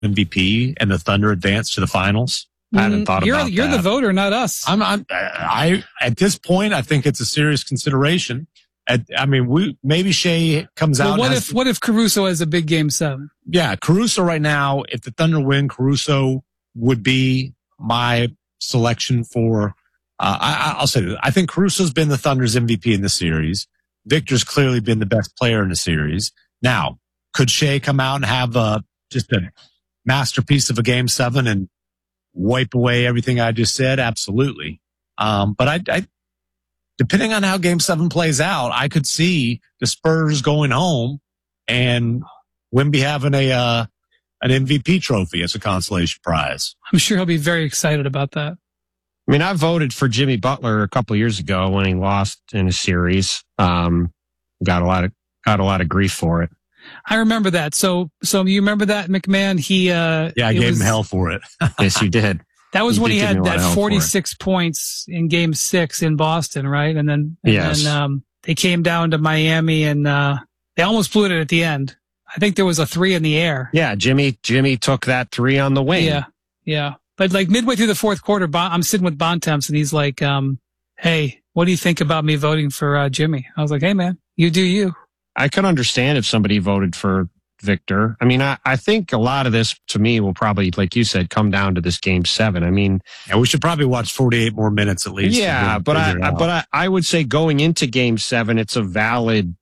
MVP and the Thunder advance to the finals? I haven't thought about that. You're the voter, not us. I at this point, I think it's a serious consideration. Maybe Shea comes out. What if Caruso has a big game 7? Yeah, Caruso right now, if the Thunder win, Caruso would be my selection for, I'll say this. I think Caruso's been the Thunder's MVP in the series. Victor's clearly been the best player in the series. Now, could Shea come out and have just a masterpiece of a game 7 and wipe away everything I just said? Absolutely. But I depending on how game 7 plays out, I could see the Spurs going home and Wemby having an MVP trophy as a consolation prize. I'm sure he'll be very excited about that. I mean, I voted for Jimmy Butler a couple of years ago when he lost in a series. Got a lot of grief for it. I remember that. So you remember that, McMahon? I gave him hell for it. Yes, you did. That was when he had that 46 points in game 6 in Boston, right? And then they came down to Miami and they almost blew it at the end. I think there was a 3 in the air. Yeah, Jimmy took that 3 on the wing. Yeah. But like midway through the fourth quarter, I'm sitting with Bontemps and he's like, hey, what do you think about me voting for Jimmy? I was like, hey, man, you do you. I could understand if somebody voted for Victor. I mean, I think a lot of this, to me, will probably, like you said, come down to this game 7. I mean, we should probably watch 48 more minutes at least. Yeah, but I would say going into game 7, it's a valid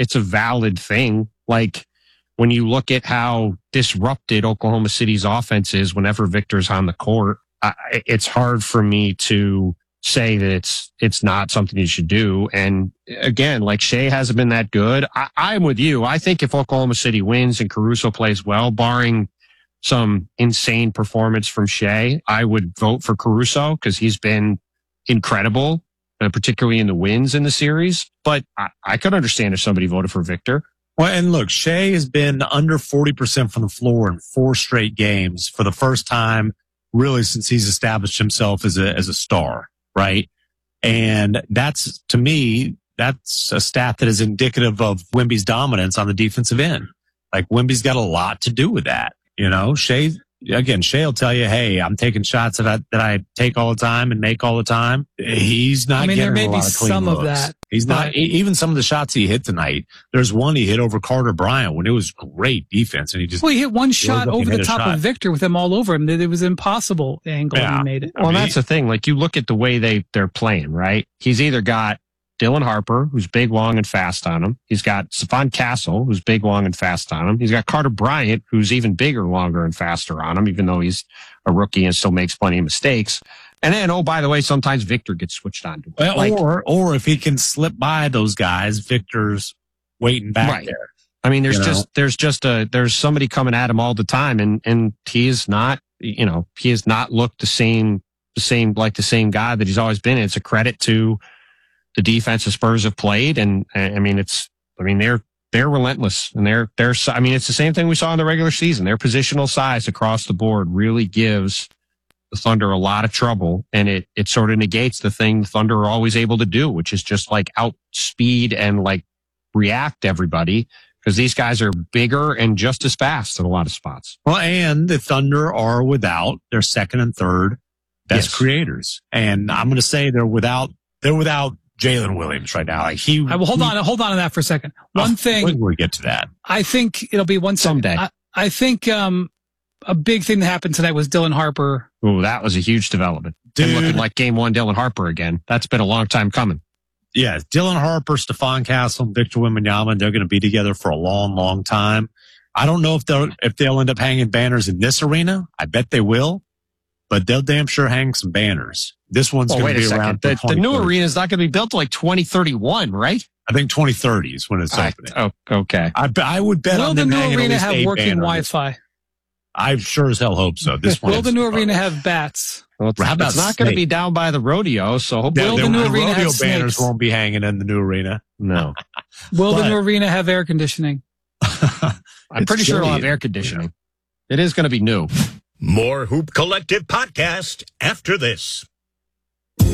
thing. Like when you look at how disrupted Oklahoma City's offense is whenever Victor's on the court, it's hard for me to say that it's not something you should do. And again, like Shea hasn't been that good. I'm with you. I think if Oklahoma City wins and Caruso plays well, barring some insane performance from Shea, I would vote for Caruso because he's been incredible, particularly in the wins in the series. But I could understand if somebody voted for Victor. Well, and look, Shea has been under 40% from the floor in 4 straight games for the first time really since he's established himself as a star. Right. And that's, to me, that's a stat that is indicative of Wemby's dominance on the defensive end. Like Wemby's got a lot to do with that. Shea will tell you, hey, I'm taking shots that I take all the time and make all the time. He's not getting there may a lot be of clean some looks. of that. He's not, even some of the shots he hit tonight. There's one he hit over Carter Bryant when it was great defense and he hit one shot over the top of Victor with him all over him. It was impossible angle and he made it. Well, that's the thing. Like you look at the way they're playing, right? He's either got Dylan Harper, who's big, long, and fast on him. He's got Stephon Castle, who's big, long, and fast on him. He's got Carter Bryant, who's even bigger, longer, and faster on him, even though he's a rookie and still makes plenty of mistakes. And then, oh, by the way, sometimes Victor gets switched on to. Well, or if he can slip by those guys, Victor's waiting back there. I mean, there's somebody coming at him all the time, and he has not looked the same guy that he's always been. It's a credit to the defense the Spurs have played, and they're relentless, and it's the same thing we saw in the regular season. Their positional size across the board really gives the Thunder a lot of trouble, and it sort of negates the thing the Thunder are always able to do, which is just like outspeed and like react to everybody, because these guys are bigger and just as fast in a lot of spots. Well, and the Thunder are without their second and third best creators, and I'm going to say they're without Jalen Williams right now. Hold on to that for a second. One thing. When we get to that, I think it'll be one someday. I think a big thing that happened tonight was Dylan Harper. Ooh, that was a huge development. Dude, looking like game 1 Dylan Harper again. That's been a long time coming. Yeah, Dylan Harper, Stephon Castle, and Victor Wembanyama, they're going to be together for a long, long time. I don't know if they'll end up hanging banners in this arena. I bet they will, but they'll damn sure hang some banners. This one's going to be around. The new arena is not going to be built till like 2031, right? I think 2030 is when it's opening. Oh, okay. I would bet on them hanging at least 8 banners. Will the new arena have working Wi-Fi? I sure as hell hope so. This one will the new arena have bats? Well, it's not going to be down by the rodeo, so hopefully will the new arena have banners snakes? Won't be hanging in the new arena. No. Will the new arena have air conditioning? I'm pretty sure it'll have air conditioning. Yeah. It is going to be new. More Hoop Collective podcast after this.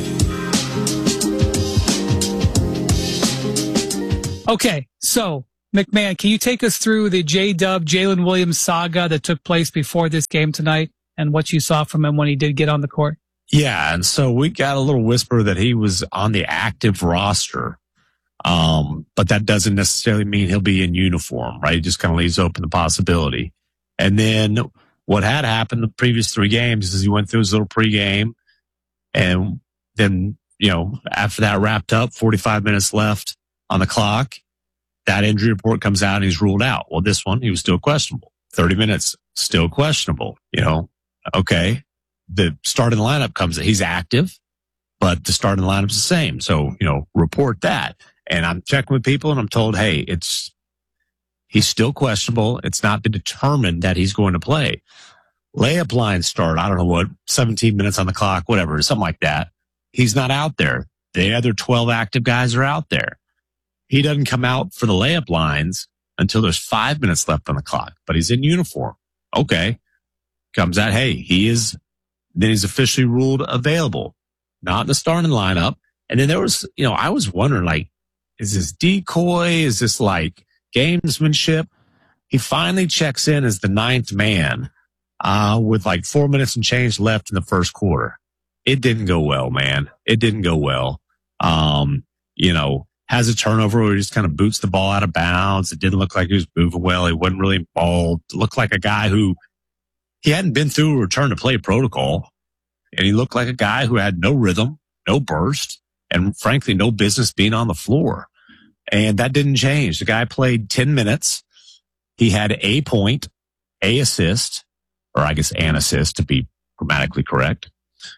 Okay, so McMahon, can you take us through the J-Dub, Jalen Williams saga that took place before this game tonight and what you saw from him when he did get on the court? Yeah, and so we got a little whisper that he was on the active roster, but that doesn't necessarily mean he'll be in uniform, right? It just kind of leaves open the possibility. And then what had happened the previous 3 games is he went through his little pregame, and then, after that wrapped up, 45 minutes left on the clock, that injury report comes out and he's ruled out. Well, this one, he was still questionable. 30 minutes, still questionable, Okay. The starting lineup comes in. He's active, but the starting lineup's the same. So, report that. And I'm checking with people and I'm told, hey, he's still questionable. It's not been determined that he's going to play. Layup lines start, I don't know what, 17 minutes on the clock, whatever, something like that. He's not out there. The other 12 active guys are out there. He doesn't come out for the layup lines until there's 5 minutes left on the clock, but he's in uniform. Okay. Comes out, hey, then he's officially ruled available, not in the starting lineup. And then there was, I was wondering, like, is this decoy? Is this like gamesmanship? He finally checks in as the 9th man, with like 4 minutes and change left in the first quarter. It didn't go well, man. It didn't go well. Has a turnover where he just kind of boots the ball out of bounds. It didn't look like he was moving well. He wasn't really involved. It looked like a guy who he hadn't been through a return to play protocol. And he looked like a guy who had no rhythm, no burst, and frankly, no business being on the floor. And that didn't change. The guy played 10 minutes. He had a point, a assist, or I guess an assist to be grammatically correct.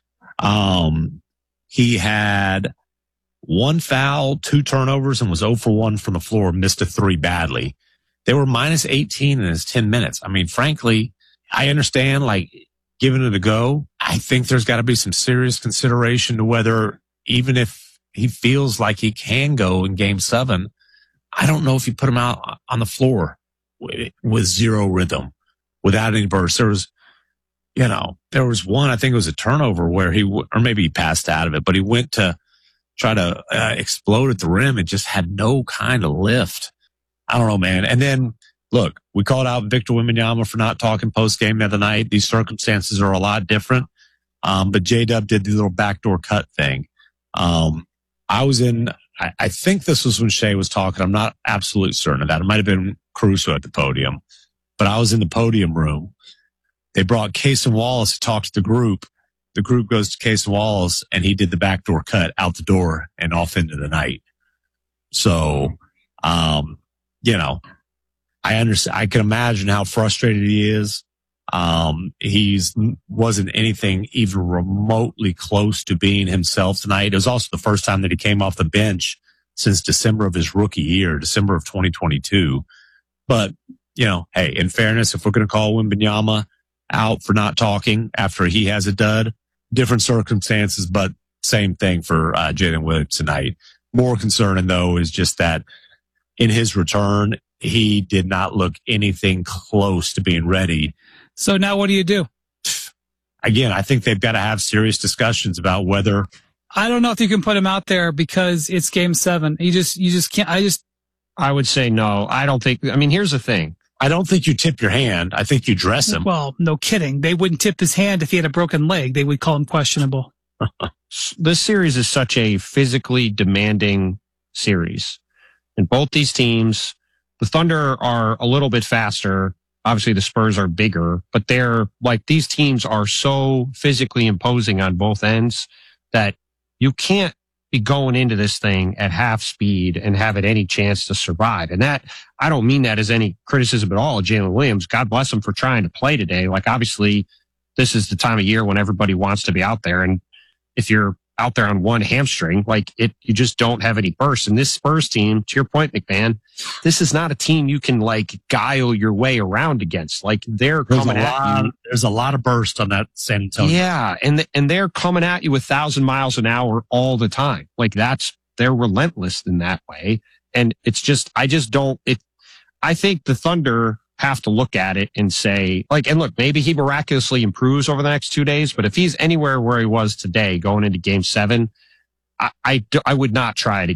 He had 1 foul, 2 turnovers, and was 0 for 1 from the floor, missed a 3 badly. They were minus 18 in his 10 minutes. I mean, frankly, I understand, like, giving it a go. I think there's got to be some serious consideration to whether, even if he feels like he can go in game 7, I don't know if you put him out on the floor with zero rhythm, without any burst. There was one, I think it was a turnover where or maybe he passed out of it, but he went to try to explode at the rim and just had no kind of lift. I don't know, man. And then, look, we called out Victor Wembanyama for not talking post-game the other night. These circumstances are a lot different. But J-Dub did the little backdoor cut thing. I think this was when Shea was talking. I'm not absolutely certain of that. It might have been Caruso at the podium, but I was in the podium room. They brought Cason Wallace to talk to the group. The group goes to Cason Wallace, and he did the backdoor cut out the door and off into the night. So, I understand. I can imagine how frustrated he is. Wasn't anything even remotely close to being himself tonight. It was also the first time that he came off the bench since December of his rookie year, December of 2022. But, hey, in fairness, if we're going to call Wembanyama out for not talking after he has a dud, different circumstances, but same thing for Jalen Williams tonight. More concerning, though, is just that in his return, he did not look anything close to being ready. So now what do you do? Again, I think they've got to have serious discussions about whether. I don't know if you can put him out there because it's game 7. You just can't. I would say no. I don't think. I mean, here's the thing. I don't think you tip your hand. I think you dress him. Well, no kidding. They wouldn't tip his hand if he had a broken leg. They would call him questionable. This series is such a physically demanding series. And both these teams, the Thunder are a little bit faster. Obviously, the Spurs are bigger, but these teams are so physically imposing on both ends that you can't be going into this thing at half speed and have it any chance to survive. And that, I don't mean that as any criticism at all of Jalen Williams. God bless him for trying to play today. Like, obviously, this is the time of year when everybody wants to be out there. And if you're out there on one hamstring, you just don't have any burst. And this Spurs team, to your point, McMahon, this is not a team you can guile your way around against. They're coming at you. There's a lot of burst on that San Antonio. Yeah. And they're coming at you 1,000 miles an hour all the time. They're relentless in that way. And it's just, I think the Thunder have to look at it and say, and look, maybe he miraculously improves over the next 2 days, but if he's anywhere where he was today going into game 7, I would not try it again.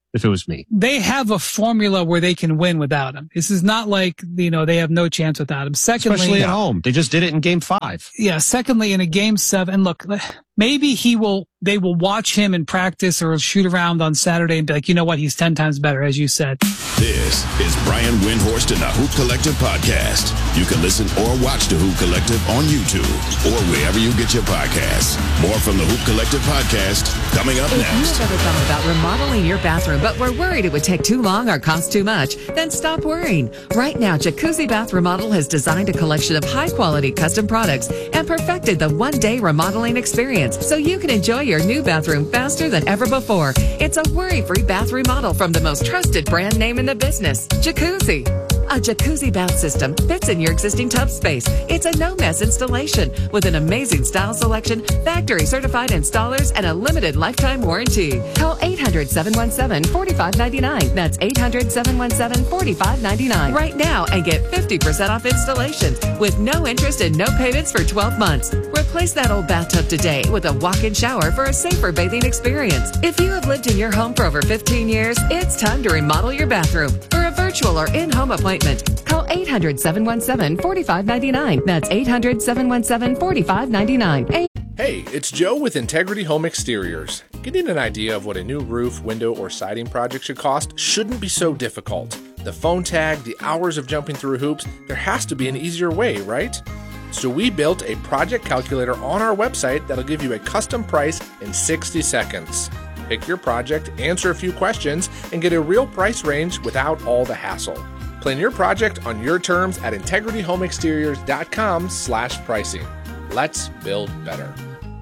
if it was me. They have a formula where they can win without him. This is not like, they have no chance without him. Secondly, especially at home. They just did it in game 5. Yeah. Secondly, in a game 7, look, maybe they will watch him in practice or shoot around on Saturday and be like, you know what? He's 10 times better, as you said. This is Brian Windhorst and the Hoop Collective podcast. You can listen or watch the Hoop Collective on YouTube or wherever you get your podcasts. More from the Hoop Collective podcast coming up next. If you've ever thought about remodeling your bathroom but were worried it would take too long or cost too much, then stop worrying. Right now, Jacuzzi Bath Remodel has designed a collection of high-quality custom products and perfected the one-day remodeling experience so you can enjoy your new bathroom faster than ever before. It's a worry-free bath remodel from the most trusted brand name in the business, Jacuzzi. A jacuzzi bath system fits in your existing tub space. It's a no-mess installation with an amazing style selection, factory-certified installers, and a limited lifetime warranty. Call 800-717-4599. That's 800-717-4599 right now and get 50% off installations with no interest and no payments for 12 months. Replace that old bathtub today with a walk-in shower for a safer bathing experience. If you have lived in your home for over 15 years, it's time to remodel your bathroom. For a virtual or in-home appointment, call 800-717-4599. That's 800-717-4599. Hey, it's Joe with Integrity Home Exteriors. Getting an idea of what a new roof, window, or siding project should cost shouldn't be so difficult. The phone tag, the hours of jumping through hoops, there has to be an easier way, right? So we built a project calculator on our website that'll give you a custom price in 60 seconds. Pick your project, answer a few questions, and get a real price range without all the hassle. Plan your project on your terms at integrityhomeexteriors.com/pricing. Let's build better.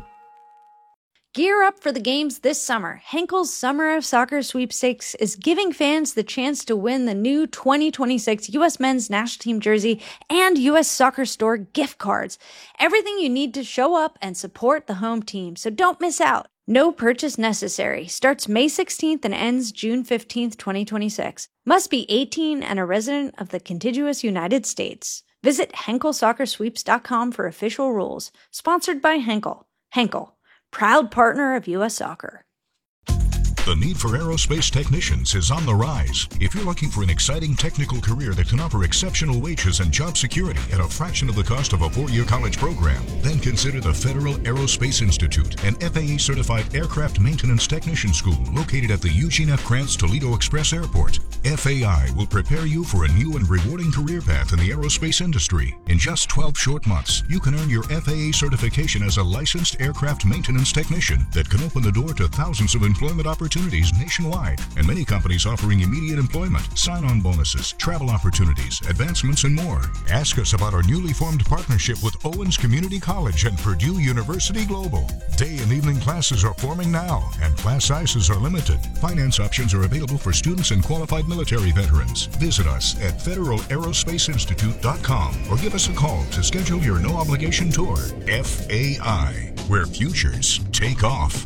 Gear up for the games this summer. Henkel's Summer of Soccer Sweepstakes is giving fans the chance to win the new 2026 U.S. Men's National Team jersey and U.S. Soccer Store gift cards. Everything you need to show up and support the home team, so don't miss out. No purchase necessary. Starts May 16th and ends June 15th, 2026. Must be 18 and a resident of the contiguous United States. Visit HenkelSoccerSweeps.com for official rules. Sponsored by Henkel. Henkel, proud partner of U.S. Soccer. The need for aerospace technicians is on the rise. If you're looking for an exciting technical career that can offer exceptional wages and job security at a fraction of the cost of a 4-year college program, then consider the Federal Aerospace Institute, an FAA-certified aircraft maintenance technician school located at the Eugene F. Krantz Toledo Express Airport. FAI will prepare you for a new and rewarding career path in the aerospace industry. In just 12 short months, you can earn your FAA certification as a licensed aircraft maintenance technician that can open the door to thousands of employment opportunities nationwide, and many companies offering immediate employment, sign-on bonuses, travel opportunities, advancements, and more. Ask us about our newly formed partnership with Owens Community College and Purdue University Global. Day and evening classes are forming now, and class sizes are limited. Finance options are available for students and qualified military veterans. Visit us at federalerosspaceinstitute.com or give us a call to schedule your no-obligation tour. FAI, where futures take off.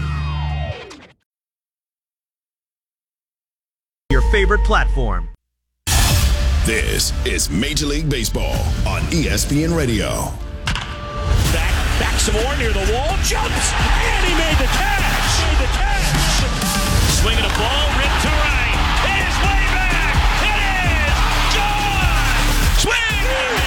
Your favorite platform. This is Major League Baseball on ESPN Radio. Back some more near the wall, jumps, and he made the catch. Swinging a ball, ripped to right. It is way back. It is gone. Swing.